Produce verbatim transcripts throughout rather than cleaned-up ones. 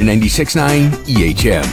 ninety-six point nine E H M.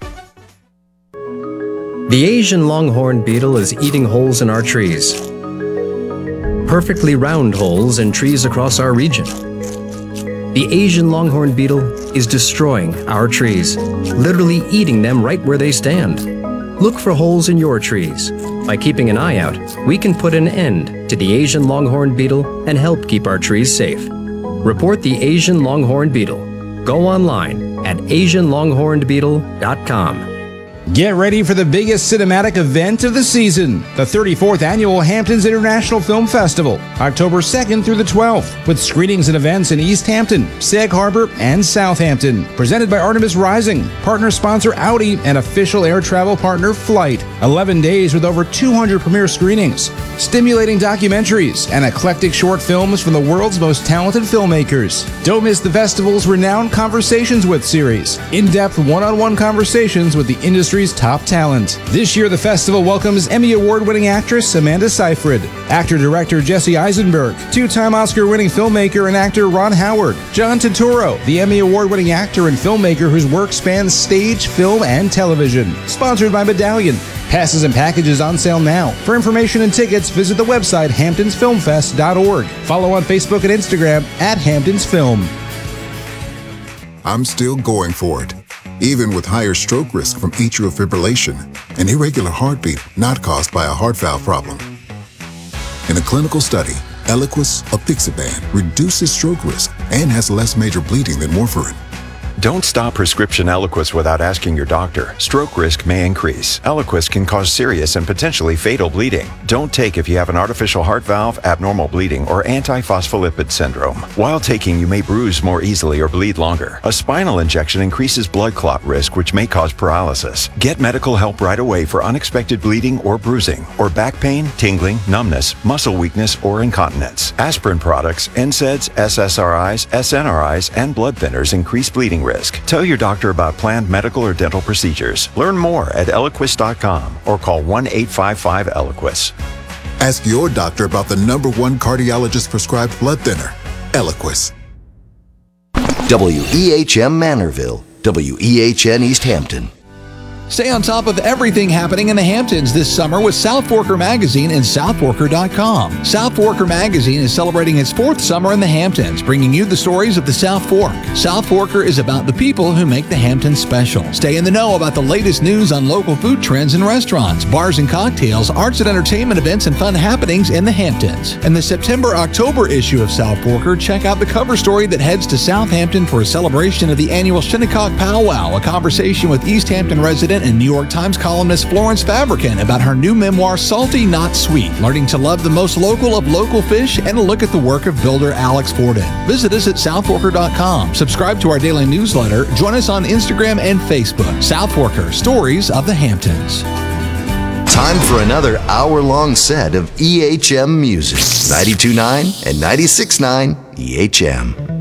The Asian longhorn beetle is eating holes in our trees. Perfectly round holes in trees across our region. The Asian longhorn beetle is destroying our trees, literally eating them right where they stand. Look for holes in your trees. By keeping an eye out, we can put an end to the Asian longhorn beetle and help keep our trees safe. Report the Asian longhorn beetle. Go online at asian longhorned beetle dot com. Get ready for the biggest cinematic event of the season, the thirty-fourth Annual Hamptons International Film Festival, October second through the twelfth, with screenings and events in East Hampton, Sag Harbor, and Southampton. Presented by Artemis Rising, partner sponsor Audi, and official air travel partner Flight. eleven days with over two hundred premiere screenings, stimulating documentaries, and eclectic short films from the world's most talented filmmakers. Don't miss the festival's renowned Conversations With series, in-depth one-on-one conversations with the industry's top talent. This year, the festival welcomes Emmy Award-winning actress Amanda Seyfried, actor-director Jesse Eisenberg, two-time Oscar-winning filmmaker and actor Ron Howard, John Turturro, the Emmy Award-winning actor and filmmaker whose work spans stage, film, and television. Sponsored by Medallion. Passes and packages on sale now. For information and tickets, visit the website hamptons film fest dot org. Follow on Facebook and Instagram at Hamptons Film. I'm still going for it, even with higher stroke risk from atrial fibrillation, an irregular heartbeat not caused by a heart valve problem. In a clinical study, Eliquis apixaban reduces stroke risk and has less major bleeding than warfarin. Don't stop prescription Eliquis without asking your doctor. Stroke risk may increase. Eliquis can cause serious and potentially fatal bleeding. Don't take if you have an artificial heart valve, abnormal bleeding, or antiphospholipid syndrome. While taking, you may bruise more easily or bleed longer. A spinal injection increases blood clot risk, which may cause paralysis. Get medical help right away for unexpected bleeding or bruising, or back pain, tingling, numbness, muscle weakness, or incontinence. Aspirin products, N SAIDs, S S R Is, S N R Is, and blood thinners increase bleeding risk. Tell your doctor about planned medical or dental procedures. Learn more at eliquis dot com or call one eight five five Eliquis. Ask your doctor about the number one cardiologist prescribed blood thinner, Eliquis. W E H M Manorville, W E H N East Hampton. Stay on top of everything happening in the Hamptons this summer with South Forker Magazine and south forker dot com. South Forker Magazine is celebrating its fourth summer in the Hamptons, bringing you the stories of the South Fork. South Forker is about the people who make the Hamptons special. Stay in the know about the latest news on local food trends and restaurants, bars and cocktails, arts and entertainment events, and fun happenings in the Hamptons. In the September-October issue of South Forker, check out the cover story that heads to Southampton for a celebration of the annual Shinnecock Powwow, a conversation with East Hampton resident and New York Times columnist Florence Fabricant about her new memoir, Salty Not Sweet, learning to love the most local of local fish, and a look at the work of builder Alex Forden. Visit us at south forker dot com. Subscribe to our daily newsletter. Join us on Instagram and Facebook. South Forker, Stories of the Hamptons. Time for another hour-long set of E H M music. ninety-two point nine and ninety-six point nine E H M.